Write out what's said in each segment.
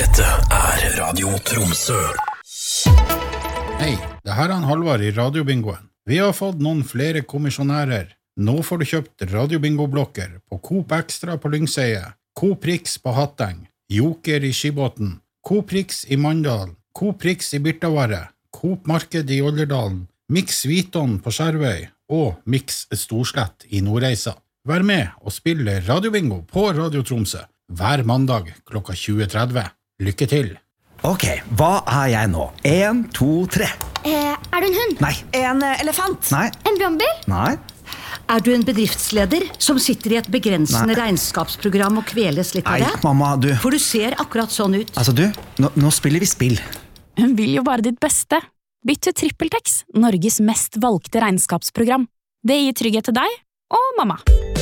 Dette Radio Tromsø. Hei, det her er Halvard I radiobingoen. Vi har fått noen flere kommisjonærer. Nå får du kjøpt radiobingoblokker på Coop Extra på Lyngseie, Coop Rix på Hatteng, Joker I Skibåten, Coop Rix I Mandal, Coop Rix I Birtavarre, Coop Marked I Olderdalen, Mix Viton på Skjervøy og Mix Storslett I Nordreisa. Vær med og spille radiobingo på Radio Tromsø hver mandag klokka 20:30. Lykke til! Ok, hva er jeg nå? 1, 2, 3. Er du en hund? Nei. En elefant? Nei. En brannbil? Nei. Er du en bedriftsleder som sitter I et begrensende regnskapsprogram og kveles litt av Nei, det? mamma, du. For du ser akkurat sånn ut. Altså, du, nå spiller vi spill. Hun vil jo bare ditt beste. Bytt til TrippelTex, Norges mest valgte regnskapsprogram. Det gir trygghet til deg og mamma.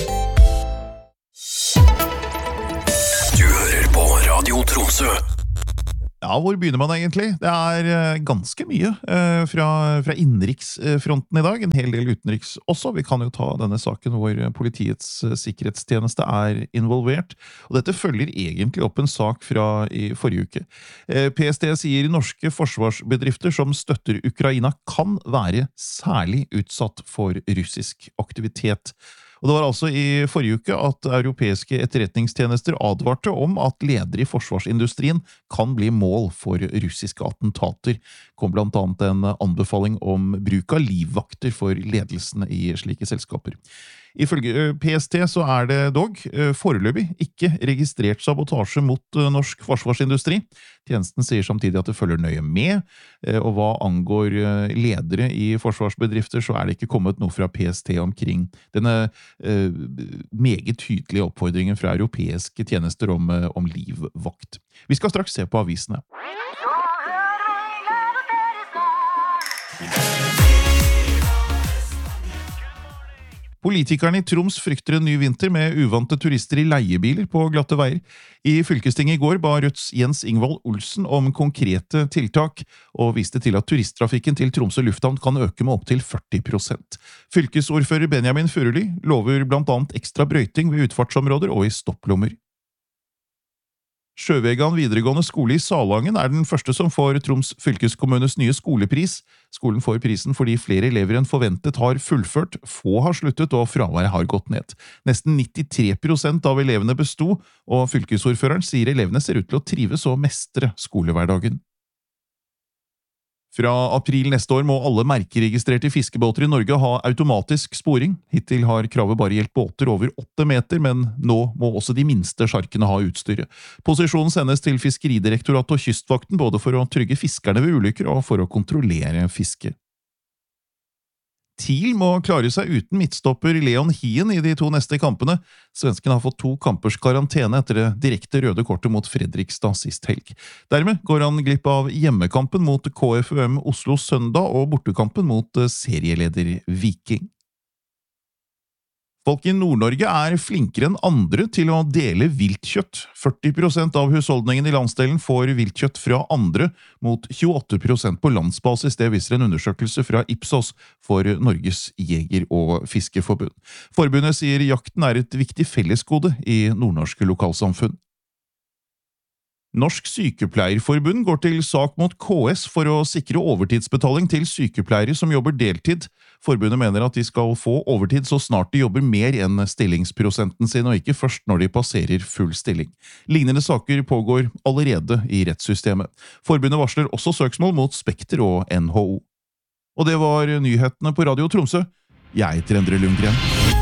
Du hører på Radio Tromsø. Ja, hvor begynner man egentlig? Det ganske mye fra innenriksfronten I dag, en hel del utenriks også. Vi kan jo ta denne saken hvor politiets sikkerhetstjeneste involvert, og dette følger egentlig opp en sak fra I forrige uke. PST sier norske forsvarsbedrifter som støtter Ukraina kan være særlig utsatt for russisk aktivitet. Og det var altså I forrige uke at europeiske etterretningstjenester advarte om at ledere I forsvarsindustrien kan bli mål for russiske attentater. Kom blant annet en anbefaling om bruk av livvakter for ledelsene I slike selskaper. Ifølge PST så det dog foreløpig ikke registrert sabotasje mot norsk forsvarsindustri. Tjenesten sier samtidig at det følger nøye med, og hva angår ledere I forsvarsbedrifter så det ikke kommet noe fra PST omkring denne meget tydelige oppfordringen fra europeiske tjenester om livvakt. Vi skal straks se på avisene. Politikerne I Troms frykter en ny vinter med uvante turister I leiebiler på glatte veier. I fylkestinget I går ba Rødts Jens Ingvald Olsen om konkrete tiltak, og viste til at turisttrafikken til Tromsø lufthavn kan øke med opp til 40%. Fylkesordfører Benjamin Furuli lover blant annet ekstra brøyting ved utfartsområder og I stopplommer. Sjøvegan videregående skole I Salangen den første som får Troms fylkeskommunes nye skolepris. Skolen får prisen fordi flere elever enn forventet har fullført, få har sluttet og fraværet har gått ned. Nesten 93% av elevene besto, og fylkesordføreren sier elevene ser ut til å trives og mestre skolehverdagen. Fra april neste år må alle merkeregistrerte fiskebåter I Norge ha automatisk sporing. Hittil har kravet bare gjeldt båter over 8 meter, men nå må også de minste sjarkene ha utstyret. Posisjonen sendes til Fiskeridirektoratet og Kystvakten, både for å trygge fiskerne ved ulykker og for å kontrollere fiske. TIL må klare seg uten midtstopper Leon Hien I de 2 neste kampene. Svensken har fått 2 kampers karantene etter det direkte røde kortet mot Fredrikstad sist helg. Dermed går han glipp av hjemmekampen mot KFUM Oslo søndag og bortekampen mot serieleder Viking. Folk I Nord-Norge flinkere enn andre til å dele viltkjøtt. 40% av husholdningen I landsdelen får viltkjøtt fra andre, mot 28% på landsbasis. Det viser en undersøkelse fra Ipsos for Norges Jeger- og Fiskeforbund. Forbundet sier jakten et viktig fellesgode I nordnorske lokalsamfunn. Norsk sykepleierforbund går til sak mot KS for å sikre overtidsbetaling til sykepleiere som jobber deltid. Forbundet mener at de skal få overtid så snart de jobber mer enn stillingsprosenten sin, og ikke først når de passerer full stilling. Lignende saker pågår allerede I rettssystemet. Forbundet varsler også søksmål mot Spekter og NHO. Og det var nyhetene på Radio Tromsø. Jeg heter Endre Lundgren.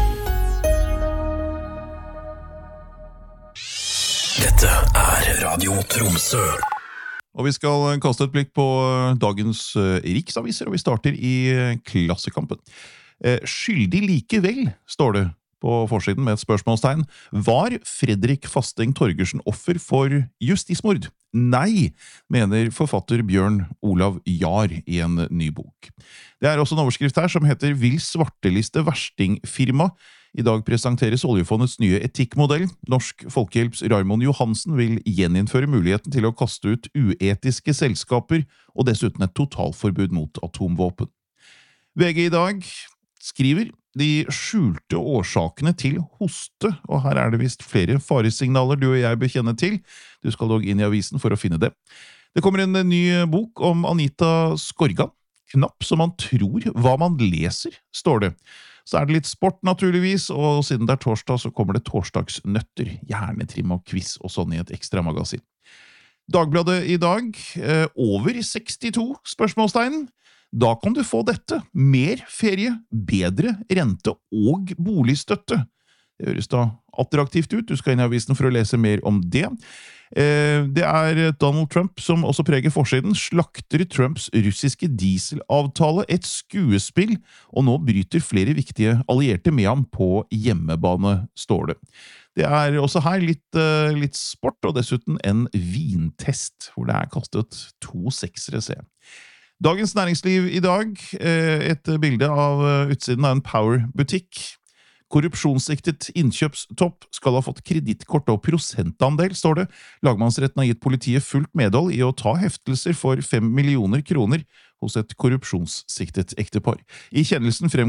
Dette Radio Tromsø. Og vi skal kaste et blikk på dagens riksaviser, og vi starter I Klassekampen. Skyldig likevel, står det på forsiden med et spørsmålstegn. Var Fredrik Fasting Torgersen offer for justismord? Nei, mener forfatter Bjørn Olav Jahr I en ny bok. Det også en overskrift her som heter «Vil svarteliste verstingfirma». I dag presenteres oljefondets nye etikkmodell. Norsk Folkehjelps Raymond Johansen vil gjeninnføre muligheten til å kaste ut uetiske selskaper, og dessuten et totalforbud mot atomvåpen. VG I dag skriver de skjulte årsakene til hoste, og her det vist flere faresignaler du og jeg bør kjenne til. Du skal logge inn i avisen for å finne det. Det kommer en ny bok om Anita Skorgan. Knapp som man tror hva man leser, står det. Så det litt sport naturligvis, og siden det torsdag så kommer det torsdagsnøtter, hjernetrim og quiz og sånn i et ekstra magasin. Dagbladet i dag, over 62 spørsmålstegn. Da kan du få dette, mer ferie, bedre rente og boligstøtte. Det høres da attraktivt ut, du skal inn i avisen for å lese mer om det. Det Donald Trump som også preger forsiden, slakter Trumps russiske dieselavtale et skuespill, og nå bryter flere viktige allierte med ham på hjemmebane, står det. Det også her litt sport, og dessuten en vintest, hvor det kastet 2 seksere, se. Dagens Næringsliv i dag, et bilde av utsiden av en Power-butikk. Korrupsjonssiktet innkjøpstopp skal ha fått kredittkort og prosentandel, står det. Lagmannsretten har gitt politiet fullt medhold i å ta heftelser for 5 millioner kroner hos et korrupsjonssiktet ektepar. I kjennelsen fremgår